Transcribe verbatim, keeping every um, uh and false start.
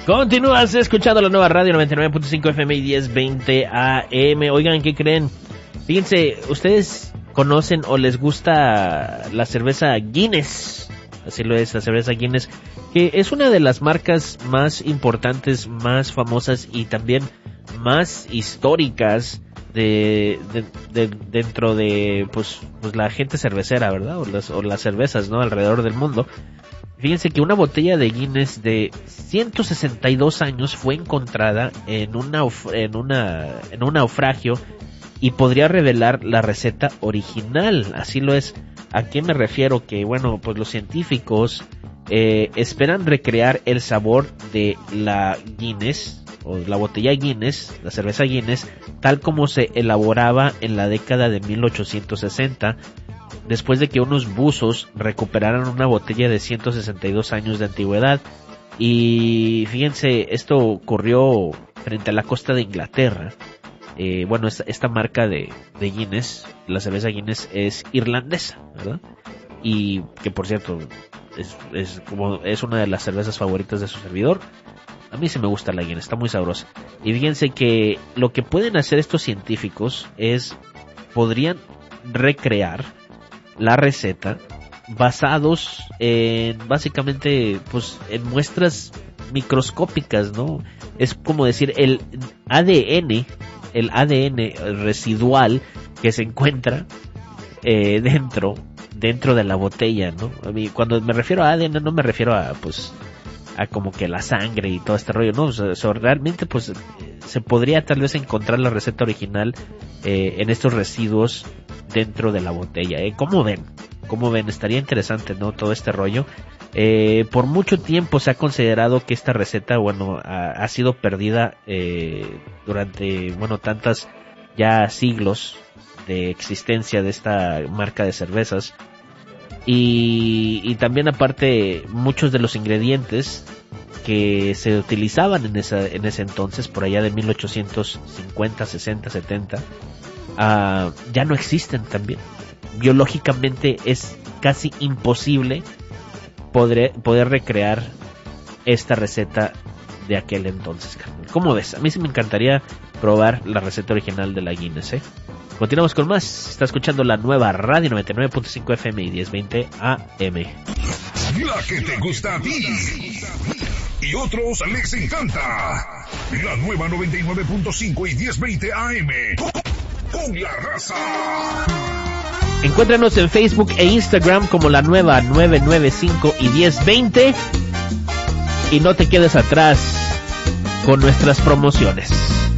Continúas escuchando la nueva radio noventa y nueve punto cinco F M y diez veinte A M. Oigan, ¿qué creen? Fíjense, ¿ustedes conocen o les gusta la cerveza Guinness? Así lo es, la cerveza Guinness, que es una de las marcas más importantes, más famosas y también más históricas de, de, de dentro de pues, pues la gente cervecera, ¿verdad? O las, o las cervezas, ¿no? Alrededor del mundo. Fíjense que una botella de Guinness de ciento sesenta y dos años fue encontrada en una en una en un naufragio y podría revelar la receta original. Así lo es. ¿A qué me refiero? Que bueno, pues los científicos eh, esperan recrear el sabor de la Guinness o la botella Guinness, la cerveza Guinness, tal como se elaboraba en la década de mil ochocientos sesenta. Después de que unos buzos recuperaran una botella de ciento sesenta y dos años de antigüedad. Y fíjense, esto ocurrió frente a la costa de Inglaterra. Eh, bueno, esta, esta marca de, de Guinness, la cerveza Guinness es irlandesa, ¿verdad? Y que por cierto, es, es, como, es una de las cervezas favoritas de su servidor. A mí sí me gusta la Guinness, está muy sabrosa. Y fíjense que lo que pueden hacer estos científicos es, podrían recrear la receta basados en básicamente pues en muestras microscópicas, ¿no? Es como decir el A D N, el A D N residual que se encuentra eh, dentro dentro de la botella, ¿no? A mí, cuando me refiero a A D N no me refiero a pues a como que la sangre y todo este rollo, ¿no? O sea, o sea, realmente pues se podría tal vez encontrar la receta original eh, en estos residuos dentro de la botella, ¿eh? ¿Cómo ven? ¿Cómo ven? Estaría interesante, ¿no? Todo este rollo. Eh, por mucho tiempo se ha considerado que esta receta, bueno, ha, ha sido perdida eh, durante, bueno, tantas ya siglos de existencia de esta marca de cervezas. Y, y también aparte muchos de los ingredientes que se utilizaban en esa, en ese entonces, por allá de mil ochocientos cincuenta, sesenta, setenta, Uh, ya no existen también. Biológicamente es casi imposible poder, poder recrear esta receta de aquel entonces, Carmen. ¿Cómo ves? A mí sí me encantaría probar la receta original de la Guinness, ¿eh? Continuamos con más. Está escuchando la nueva radio noventa y nueve punto cinco F M y diez veinte A M. La que te gusta a ti y otros les encanta. La nueva noventa y nueve punto cinco y diez veinte A M. Con la raza. Encuéntranos en Facebook e Instagram como la nueva nueve nueve cinco y diez veinte. Y no te quedes atrás con nuestras promociones.